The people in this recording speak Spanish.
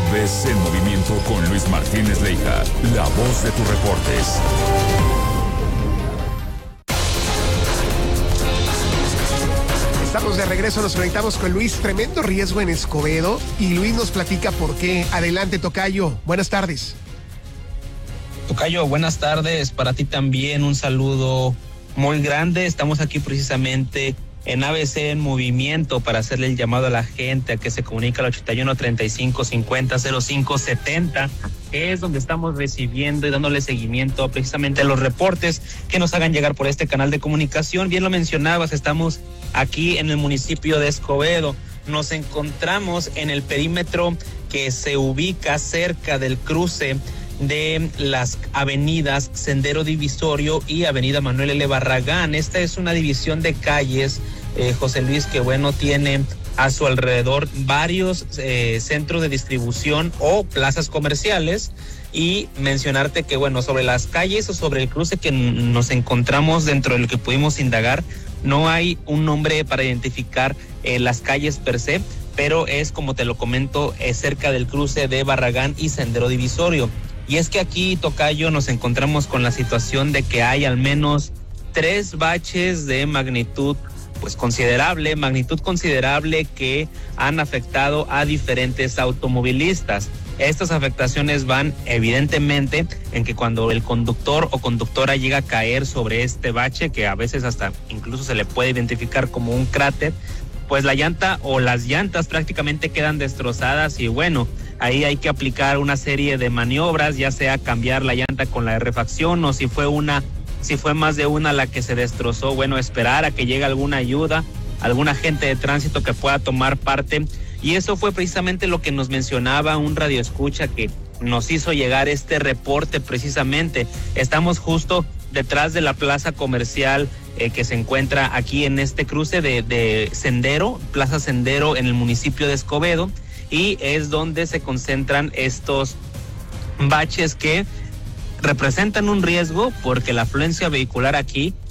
ABC en movimiento con Luis Martínez Leija, la voz de tus reportes. Estamos de regreso, nos conectamos con Luis. Tremendo riesgo en Escobedo y Luis nos platica por qué. Adelante, tocayo. Buenas tardes. Tocayo, buenas tardes. Para ti también un saludo muy grande. Estamos aquí precisamente en ABC en movimiento para hacerle el llamado a la gente a que se comunique al 81 35 50 05 70, que es donde estamos recibiendo y dándole seguimiento precisamente a los reportes que nos hagan llegar por este canal de comunicación. Bien lo mencionabas, estamos aquí en el municipio de Escobedo. Nos encontramos en el perímetro que se ubica cerca del cruce de las avenidas Sendero Divisorio y Avenida Manuel L. Barragán. Esta es una división de calles, José Luis, que bueno, tiene a su alrededor varios centros de distribución o plazas comerciales. Y mencionarte que bueno, sobre las calles o sobre el cruce que nos encontramos, dentro de lo que pudimos indagar, no hay un nombre para identificar las calles per se, pero es, como te lo comento, cerca del cruce de Barragán y Sendero Divisorio. Y es que aquí, tocayo, nos encontramos con la situación de que hay al menos 3 baches de magnitud considerable que han afectado a diferentes automovilistas. Estas afectaciones van evidentemente en que cuando el conductor o conductora llega a caer sobre este bache, que a veces hasta incluso se le puede identificar como un cráter, pues la llanta o las llantas prácticamente quedan destrozadas y bueno, ahí hay que aplicar una serie de maniobras, ya sea cambiar la llanta con la de refacción o si fue más de una la que se destrozó, bueno, esperar a que llegue alguna ayuda, algún agente de tránsito que pueda tomar parte. Y eso fue precisamente lo que nos mencionaba un radioescucha que nos hizo llegar este reporte precisamente. Estamos justo detrás de la plaza comercial que se encuentra aquí en este cruce de Sendero, Plaza Sendero, en el municipio de Escobedo, y es donde se concentran estos baches que representan un riesgo porque la afluencia vehicular aquí